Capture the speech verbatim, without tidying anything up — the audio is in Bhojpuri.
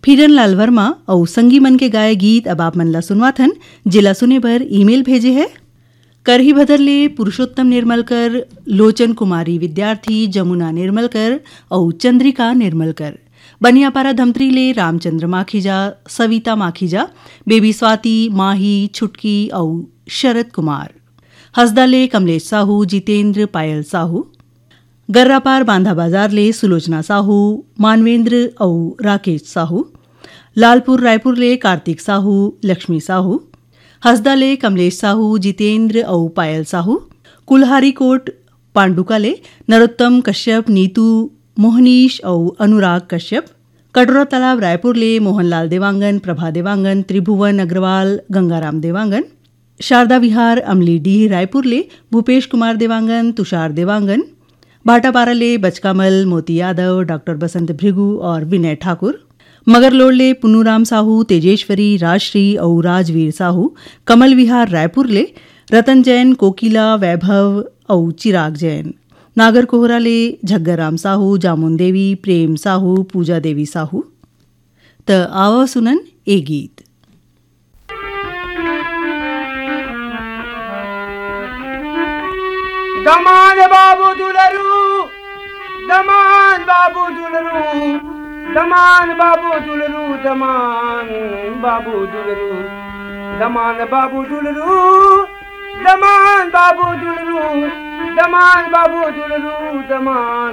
फिरन लाल वर्मा और संगी मन के गाय गीत अब आप मन ला सुनवाथन। जिला सुने पर ईमेल भेजे है करही भदरले पुरुषोत्तम निर्मलकर, लोचन कुमारी विद्यार्थी, जमुना निर्मलकर और चंद्रिका निर्मलकर। बनियापारा धमतरी ले रामचंद्र माखीजा, सविता माखीजा, बेबी स्वाति, माही, छुटकी और शरद कुमार। हसदा ले कमलेश साहू, जितेंद्र, पायल साहू। गर्रापार बांधा बाजार ले सुलोचना साहू, मानवेंद्र और राकेश साहू। लालपुर रायपुर ले कार्तिक साहू, लक्ष्मी साहू। हसदा ले कमलेश साहू, जितेंद्र और पायल साहू। कुल्हारी कोट पांडुका ले नरोत्तम कश्यप, नीतू, मोहनीश और अनुराग कश्यप। कटोरा तालाब रायपुर ले मोहनलाल देवांगन, प्रभा देवांगन, त्रिभुवन अग्रवाल, गंगाराम देवांगन। शारदा विहार अमली डीह रायपुर ले भूपेश कुमार देवांगन, तुषार देवांगन। भाटापारा ले बचकामल, मोती यादव, डॉक्टर बसंत भृगु और विनय ठाकुर। मगरलोड ले पुन्नूराम साहू, तेजेश्वरी, राजश्री और राजवीर साहू। कमल विहार रायपुर ले रतन जैन, कोकिला, वैभव और चिराग जैन। नागर कोहरा ले झग्गरराम साहू, जामुन देवी, प्रेम साहू, पूजा देवी साहू। त आवा सुनन ए गीत। दमान बाबू दुलरू, दमान बाबू दुलरू, दमान बाबू दुलरू, दमान बाबू दुलरू, दमान बाबू दुलरू, दमान बाबू दुलरू, दमान बाबू दुलरू, दमान